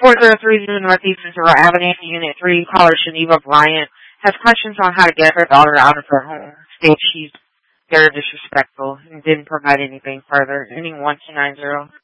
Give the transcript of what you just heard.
403 Northeast Missouri Avenue, Unit 3, caller Shaniva Bryant has questions on how to get her daughter out of her home. States she's very disrespectful and didn't provide anything further. Ending 1290.